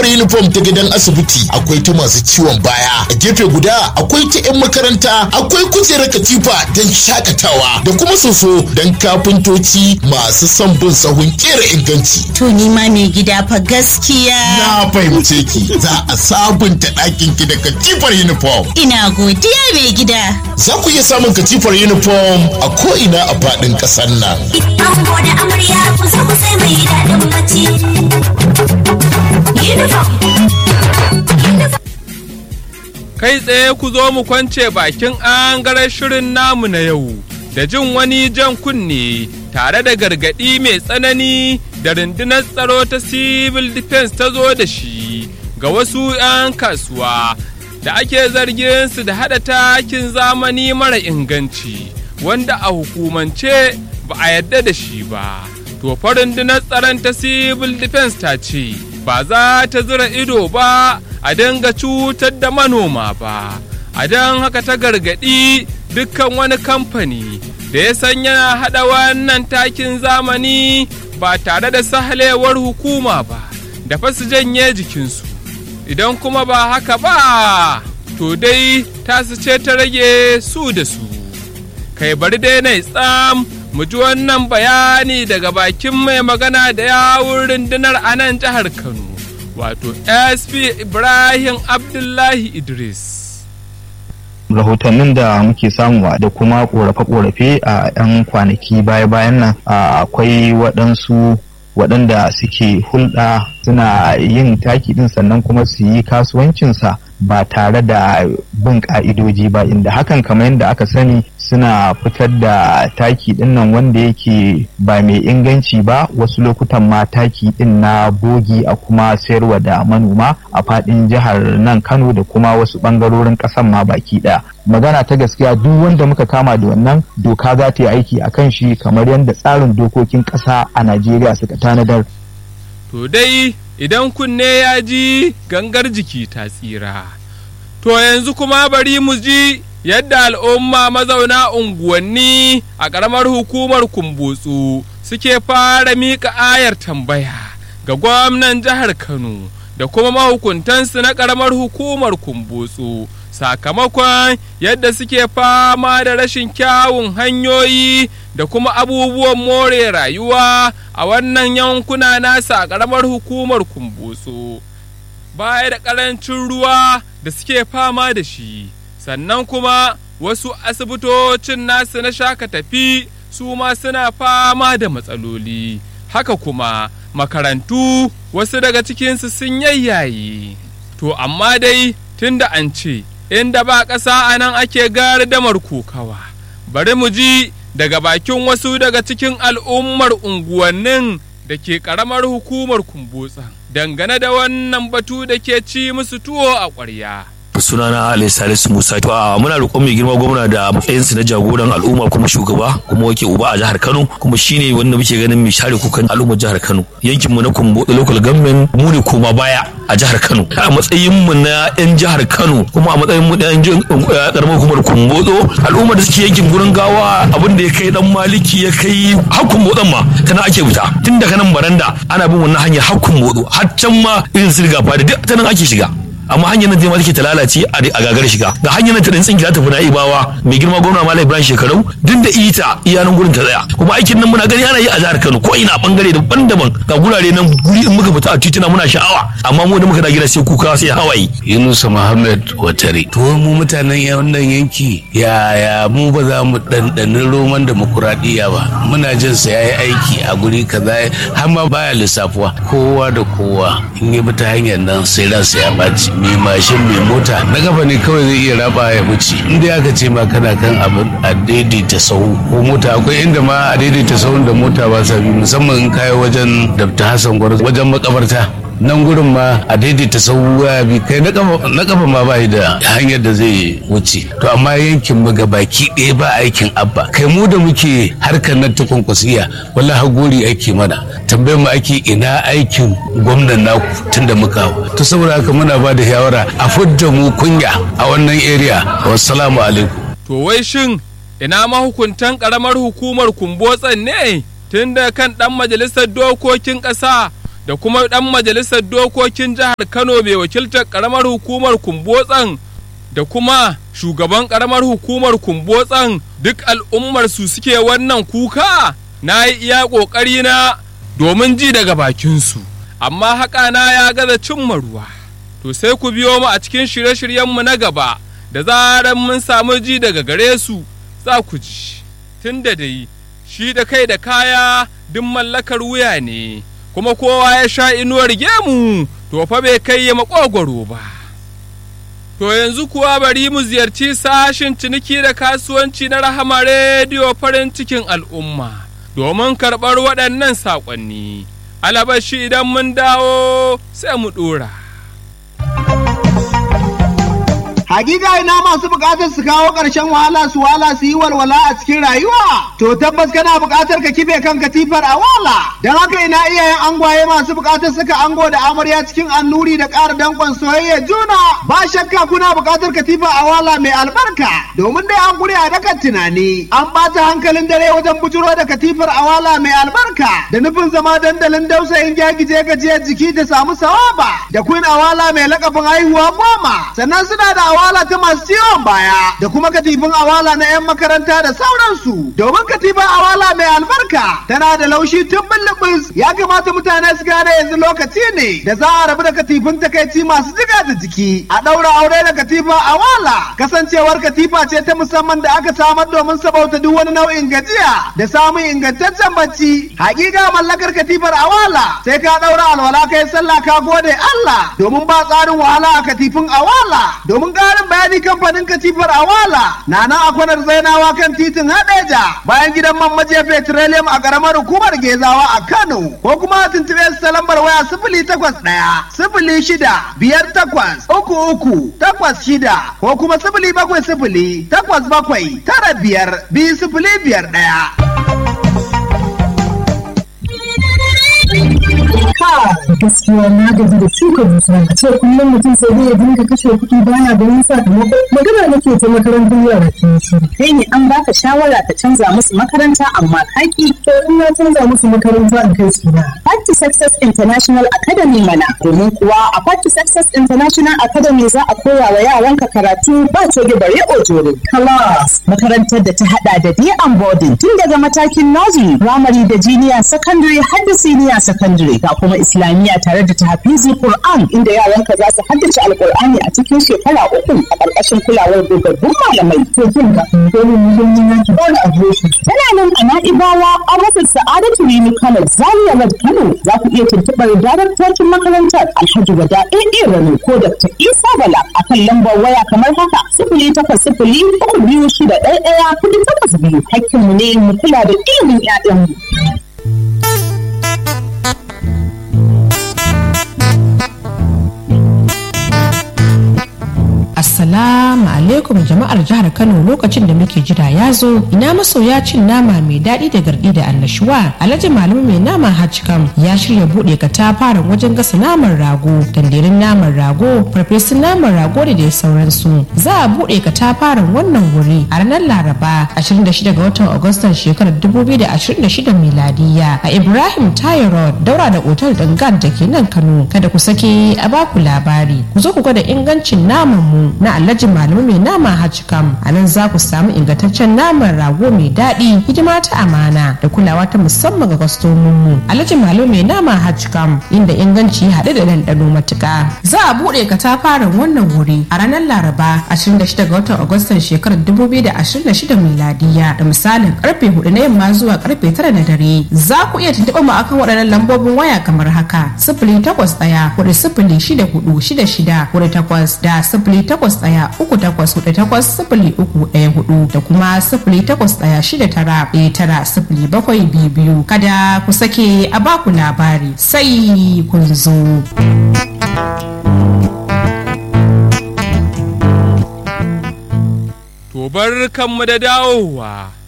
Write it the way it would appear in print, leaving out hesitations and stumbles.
uniform ta gidan asibiti, akwai ta masu ciwon baya, a gefe guda akwai ta 'yan makaranta, akwai kujerar katifa don shakatawa da kuma soso don kafintoci masu son bin sahun kera inganci. To ni ma mai gida fa gaskiya na fahimce ki, za a sabunta ɗakin ki da katifar uniform. Ina godiya mai gida. Za ku iya samun katifar uniform a ko'ina a faɗin ƙasar nan. Ango da amarya ku zo ku sai mai daɗin bacci. Kai tsaye ku zo mu kwance bakin angaren shirin namu na yau da jin wani jan kunne tare da gargaɗi mai tsanani da rundunar tsaro ta civil defense ta zo da shi ga wasu 'yan kasuwa da ake zargin su da haɗa takin zamani mara inganci wanda a hukumance ba a yadda da shi ba. To fa rundunar tsaron ta civil defense ta ce ba za ta zura ido ba a dinga cutar da manoma ba, a don haka ta gargaɗi dukkan wani kamfani da ya san yana haɗa wannan takin zamani ba tare da sahalewar hukuma ba da fa su janye jikinsu, idan kuma ba haka ba to dai tasu ce ta rage su da su. Kai bari dai na tsam mu ji wannan bayani daga bakin mai magana da yawun rundunar a nan jihar Kano, wato SP Ibrahim Abdullahi Idris. Rahotannin da muke samu da kuma korafe-korafe a 'yan kwanaki baya-bayan nan akwai waɗanda suke hulɗa suna yin taki ɗin sannan kuma su yi kasuwancinsa ba tare da bin ƙa'idoji ba, inda hakan kamar yadda aka sani suna fitar da taki ɗin nan wanda yake ba mai inganci ba, wasu lokutan ma taki ɗin na bogi a kuma sayarwa da manoma a faɗin jihar nan Kano da kuma wasu ɓangarorin ƙasan ma baki ɗaya. Magana ta gaskiya duk wanda muka kama da wannan doka za ta yi aiki a kan shi kamar yadda tsarin dokokin ƙasa a Najeriya suka tanadar. To dai idan kunne ya ji gangar jiki ta tsira. To yanzu kuma bari mu ji yadda al'umma mazauna unguwanni a ƙaramar hukumar Kumbotso suke fara miƙa ayar tambaya ga gwamnan jihar Kano da kuma mahukuntansu na ƙaramar hukumar Kumbotso sakamakon yadda suke fama da rashin kyawun hanyoyi da kuma abubuwan more rayuwa a wannan yankuna nasa a ƙaramar hukumar Kumbotso. Baya da ƙarancin ruwa da suke fama da shi, sannan kuma wasu asibitocin nasu na shaka tafi su ma suna fama da matsaloli, haka kuma makarantu wasu daga cikinsu sun yayyaye. To amma dai tunda an ce inda ba ƙasa a nan ake gardamar kokawa, bari mu ji daga bakin wasu daga cikin al'ummar unguwannin da ke ƙaramar hukumar Kumbotso dangane da wannan batu da ke ci musu tuwo a ƙwarya. Sunana Ali Salisu Musa. To muna roƙon mai girma gwamna da matsayinsa na jagoran al'umma kuma shugaba kuma wake uba a jihar Kano kuma shine wanda muke ganin mai share kukan al'ummar jihar Kano. Yankin mu na Kumbotso local government mu ne koma baya a jihar Kano. A matsayin mu na yan jihar Kano kuma a matsayin mu na yan karamar hukumar Kumbotso, al'ummar da suke yankin gurin gawa abin da ya kai dan Maliki ya kai har Kumbotson ma kana ake fita. Tun daga nan baranda ana bin wannan hanya har Kumbotso har can ma irin sirga fa da duk ta nan ake shiga. Amma hanyar nan ma take ta lalace a gagar shiga ga hanyar nan ta dan tsinki za ta fina Ibawa mai girma gwamna Malam Ibrahim Shekarau din da ita iyanan gurin ta tsaya kuma aikin nan muna gani ana yi a jihar Kano ko ina bangare daban-daban ga gurare nan guri in muka fita a tituna muna sha'awa amma mu da muka da gida sai kuka sai hawaye. Yunusa Muhammad Watare. To mu mutanen wannan yanki ya mu ba za mu dandanin roman demokuraɗiyya ba, muna jin sa yayi aiki a guri kaza har ma baya lissafuwa, kowa da kowa in yi bi ta hanyar nan sai ransa ya baci. Mai mashin mai mota na gaba ne kawai zai iya raba ya wuce, inda aka ce ma kana kan abin a daidaita sahu ko mota, akwai inda ma a daidaita sahun da mota ba sa bi, musamman in kayo wajen Dr. Hassan Gwarzo wajen makabarta nan gurin ma a daidaita sahu ya bi kai na kafa ma ba da hanyar da zai wuce. To amma yankin mu ga baki ɗaya ba aikin abba, kai mu da muke harkar nan ta kwankwasiya wallahi hagori ake mana, tambayar mu ake ina aikin gwamnan naku tun da muka hau. To saboda haka muna ba da shawara a fudda mu kunya a wannan area. Wassalamu alaikum. To wai shin ina mahukuntan karamar hukumar Kumbotson ne tun da kan dan majalisar dokokin ƙasa da kuma ɗan majalisar dokokin jihar Kano mai wakiltar ƙaramar hukumar Kumbotsan da kuma shugaban ƙaramar hukumar Kumbotsan duk al'ummar su suke wannan kuka. Na yi iya ƙoƙari na domin ji daga bakinsu, amma haƙa na ya gaza cimma ruwa. To sai ku biyo mu a cikin shirye-shiryenmu na gaba, da zaran mun samu ji daga gare su za ku ji. Tun da dai shi da kai da kaya duk mallakar wuya ne, kuma kowa ya sha inuwar gemu to fa bai kai ya maƙogwaro ba. To yanzu kuwa bari mu ziyarci sashin ciniki da kasuwanci na Rahama Rediyo farin cikin al'umma domin karɓar waɗannan saƙonni. Alabashi idan mun dawo sai mu ɗora. Hakika ina masu bukatar su kawo ƙarshen wahala su yi walwala a cikin rayuwa. To tabbas kana bukatar ka kife kan katifar a wala. Don haka ina iyayen angwaye masu bukatar saka ango da amarya cikin annuri da ƙara danƙon soyayya juna. Ba shakka kuna bukatar katifar a wala mai albarka. Domin dai an gure a dakan tunani. An ɓata hankalin dare wajen bujuro da katifar a wala mai albarka. Da nufin zama dandalin dausayin gyagije gajiyar jiki da samu sawaba. Da Queen Awala mai lakabin haihuwa 10. Sannan suna da awala ta masu ciwon baya da kuma katifin awala na 'yan makaranta da sauransu. Domin katifin awala mai albarka tana da laushi tun bulbus. Ya kamata mutane su gane yanzu lokaci ne da za a rabu da katifin takaici masu jiga da jiki. A ɗaura aure da katifin awala. Kasancewar katifa ce ta musamman da aka samar domin sabauta duk wani nau'in gajiya da samun ingantaccen bacci. Hakika mallakar katifar awala sai ka ɗaura alwala kai sallah ka gode Allah. Domin ba tsarin wahala a katifin awala. Domin ƙarin bayani kamfanin katifar awala na nan a kwanar zainawa kan titin Hadeja bayan gidan man majiya petroleum a ƙaramar hukumar Gezawa a Kano, ko kuma tuntuɓe su ta lambar waya 081-08-38-33-86 ko kuma 070-87-95-201. Gaskiya na gaji da shuka dusa a ce kullum mutum sai zai dinga kashe kuɗi baya ganin sakamako. Magana nake ta makarantar yara ke shi. Kai ne an baka shawara ka canza musu makaranta amma kaki. To in na canza musu makaranta in kai su na. Party Success International Academy mana. Domin kuwa a Party Success International Academy za a koya wa yaranka karatu ba coge bare ojore. Class. Makarantar da ta hada da day and boarding tun daga matakin nursery, primary da junior secondary har da senior secondary. Ga kuma Islamiyya tare da tahfizi Qur'an inda yaranka za su haddace Alqur'ani a cikin shekara 3 a ƙarƙashin kulawar dogaggun malamai. To kin ga dole mu yi naki dole a shi. Tana nan a Na'ibawa a rufin Sa'adatu Rimi Kano Zaria Road Kano. Za ku iya tuntuɓar daraktocin makarantar Alhaji Wada AA Rano ko Dr. Isa Bala akan lambar waya kamar haka 0800-3261-482. Hakkinmu ne mu kula da ilimin 'ya'yanmu. Assalamu alaikum jama'ar jihar Kano, lokacin da muke jira ya zo. Ina masoya cin nama mai daɗi da garɗi da annashuwa. Alhaji Malamu mai nama Hajjikam ya shirya buɗe katafaren wajen gasa naman rago, tandirin naman rago, farfesun naman rago da dai sauransu. Za a buɗe katafaren wannan wuri a ranar Laraba 26 ga watan Agustan shekarar 2026 miladiya a Ibrahim Tayo Road daura da otal Dangad da ke nan Kano. Kada ku sake a baku labari. Ku zo ku gwada ingancin naman mu na Alhaji Malamu mai nama Hajjikam. A nan za ku samu ingantaccen naman rago mai daɗi, hidima ta amana da kulawa ta musamman ga kwastomin mu. Alhaji Malamu mai nama Hajjikam, inda inganci haɗe da ɗanɗano matuƙa. Za a buɗe katafaren wannan wuri a ranar Laraba 26 ga watan Agustan shekarar 2026 miladiya da misalin karfe 4 na yamma zuwa karfe 9 na dare. Za ku iya tuntuɓa mu akan waɗannan lambobin waya kamar haka: 081-406-466-48 da 081-3848-0314 da kuma 081-69-0722. Kada ku sake a baku labari sai kun zo. To bar kanmu da dawowa.